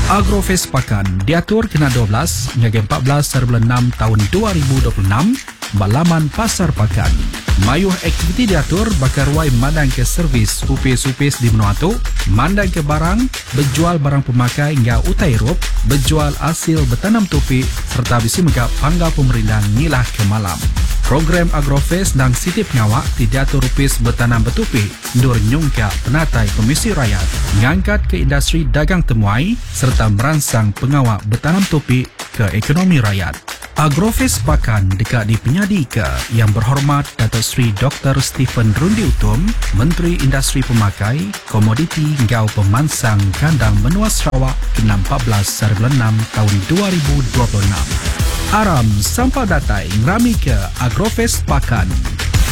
Agrofest Pakan diatur kena 12 hingga 14/6 tahun 2026 balaman Pasar Pakan. Mayuh aktiviti diatur bakar wai mandang ke servis upis-upis di Menuatu, mandang ke barang, berjual barang pemakai hingga utai rup, berjual hasil bertanam topi serta bisi megap panggal pemerintah nilah ke malam. Program Agrofest dan Siti Pengawak diatur upis bertanam betupi nur nyungka penatai Komisi Rakyat, ngangkat ke industri dagang temuai serta merangsang pengawak bertanam topi ke ekonomi rakyat. Agrofest Pakan dekat di penyadi ke Yang Berhormat Datuk Seri Dr. Stephen Rundi Utom, Menteri Industri Pemakai, Komoditi hingga Pemansang Kandang Benua Sarawak ke 14/6 tahun 2026. Aram sampah datai ngerami ke Agrofest Pakan.